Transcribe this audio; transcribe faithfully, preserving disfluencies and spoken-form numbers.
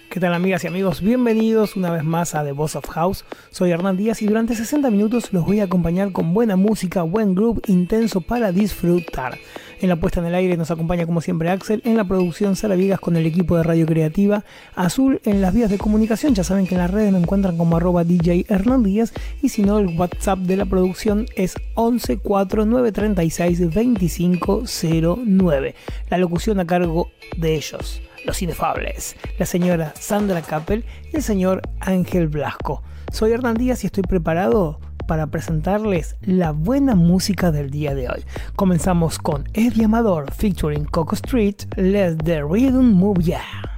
¿Qué tal, amigas y amigos? Bienvenidos una vez más a The Boss of House. Soy Hernán Díaz y durante sesenta minutos los voy a acompañar con buena música, buen groove intenso para disfrutar. En la puesta en el aire nos acompaña como siempre Axel, en la producción Sara Viegas con el equipo de Radio Creativa, Azul en las vías de comunicación, ya saben que en las redes me encuentran como arroba D J Hernán Díaz y si no el WhatsApp de la producción es once cuatro nueve treinta y seis veinticinco cero nueve. La locución a cargo de ellos, los inefables, la señora Sandra Kappel y el señor Ángel Blasco. Soy Hernán Díaz y estoy preparado para presentarles la buena música del día de hoy. Comenzamos con Eddie Amador featuring Coco Street, Let the Rhythm Move Ya.